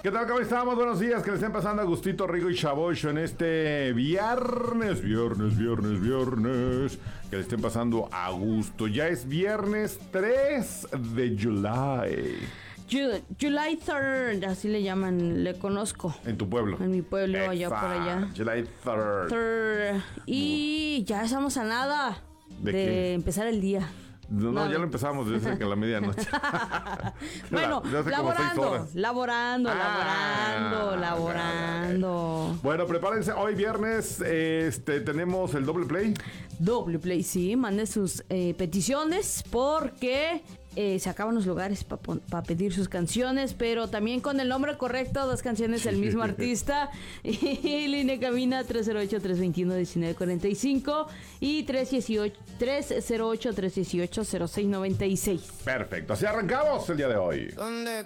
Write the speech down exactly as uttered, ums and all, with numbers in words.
¿Qué tal? ¿Cómo estamos? Buenos días, que le estén pasando Agustito Rigo y Chavocho en este viernes, viernes, viernes, viernes. Que le estén pasando a gusto. Ya es viernes tres de July. Ju- July third, así le llaman, le conozco. En tu pueblo. En mi pueblo, Exa, allá por allá. July third. Third. Y ya estamos a nada ¿De de, qué? empezar el día. No, no, No. ya lo empezamos desde que a la medianoche. Bueno, Ya hace como seis laborando, horas. laborando, Ah, laborando, ok, laborando. ok. Bueno, prepárense. Hoy viernes este, tenemos el doble play. Doble play, sí, mande sus eh, peticiones porque eh, se acaban los lugares para pa pedir sus canciones, pero también con el nombre correcto, dos canciones del mismo artista. Y línea cabina tres cero ocho, tres dos uno, uno nueve cuatro cinco y tres cero ocho, tres uno ocho, cero seis nueve seis. Perfecto, así arrancamos el día de hoy. ¿Dónde